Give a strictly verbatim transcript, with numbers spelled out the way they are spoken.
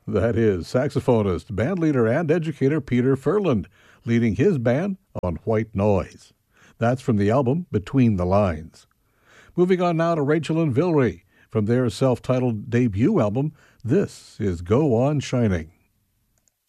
That is saxophonist, bandleader, and educator Peter Furland, leading his band on White Noise. That's from the album Between the Lines. Moving on now to Rachel and Vilry. From their self-titled debut album, this is Go On Shining.